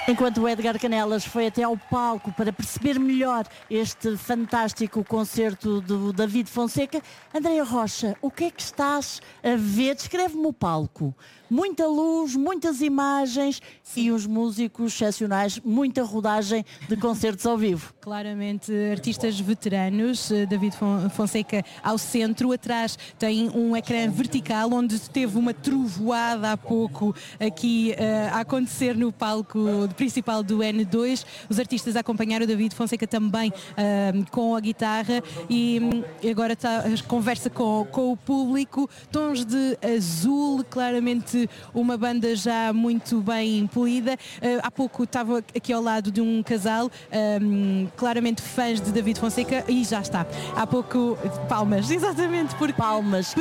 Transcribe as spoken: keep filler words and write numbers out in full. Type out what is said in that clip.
Enquanto o Edgar Canelas foi até ao palco para perceber melhor este fantástico concerto do David Fonseca, Andréia Rocha, o que é que estás a ver? Descreve-me o palco. Muita luz, muitas imagens e os músicos excepcionais, muita rodagem de concertos ao vivo. Claramente artistas veteranos, David Fonseca ao centro, atrás tem um ecrã vertical onde teve uma trovoada há pouco aqui uh, a acontecer no palco principal do N dois. Os artistas acompanharam o David Fonseca também uh, com a guitarra e um, agora tá, conversa com, com o público, tons de azul, claramente uma banda já muito bem polida. Uh, há pouco estava aqui ao lado de um casal, um, claramente fãs de David Fonseca, e já está. Há pouco, palmas, exatamente, porque palmas.